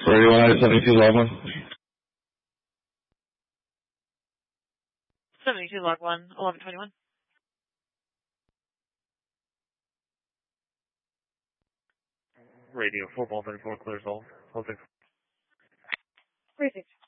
Radio 172 log 1. 72 log 1, 1121. Radio 4 Ball 34 clears all. 36. 36.